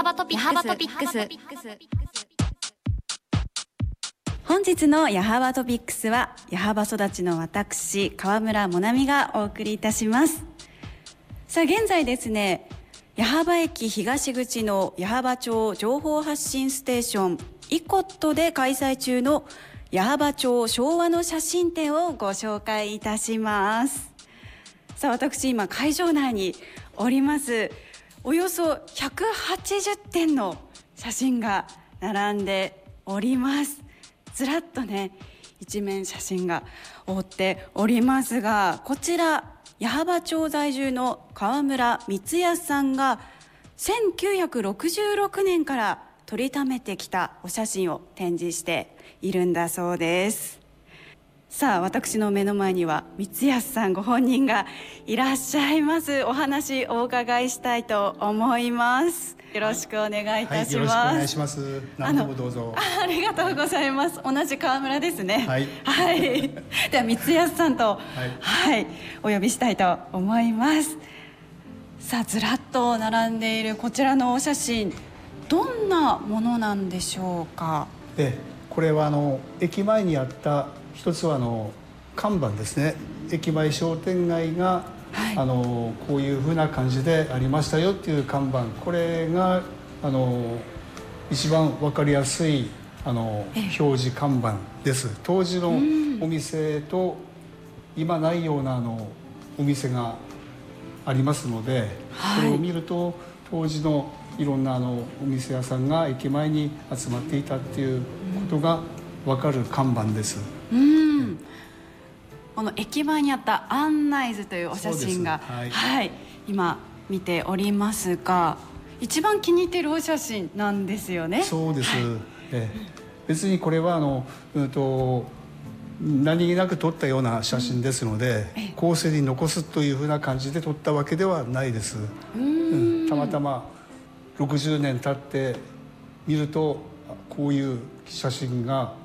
幅トピックス。 本日の矢幅トピックスは矢幅育ちの私川村もなみがお送りいたします。さあ現在ですね、矢幅駅東口の矢幅町情報発信ステーションイコットで開催中の矢幅町昭和の写真展をご紹介いたします。さあ私今会場内におります。およそ180点の写真が並んでおります。ずらっとね一面写真が覆っておりますが、こちら矢幅町在住の川村光康さんが1966年から撮りためてきたお写真を展示しているんだそうです。さあ私の目の前には光康さんご本人がいらっしゃいます。お話お伺いしたいと思います。よろしくお願いいたします。 よろしくお願いします。何度もどうぞ。 ありがとうございます。同じ川村ですね。 はい。 はい。では光康さんと、お呼びしたいと思います。さあずらっと並んでいるこちらのお写真、どんなものなんでしょうか。 これは駅前にあった一つは看板ですね。駅前商店街がこういうふうな感じでありましたよっていう看板、これが一番分かりやすい表示看板です。当時のお店と今ないようなお店がありますので、これを見ると当時のいろんなお店屋さんが駅前に集まっていたっていうことが分かる看板です。 この駅前にあった案内図というお写真が、今見ておりますが、一番気に入っているお写真なんですよね。 そうです。別にこれは何気なく撮ったような写真ですので、後世に残すというふうな感じで撮ったわけではないです。たまたま60年経って見るとこういう写真が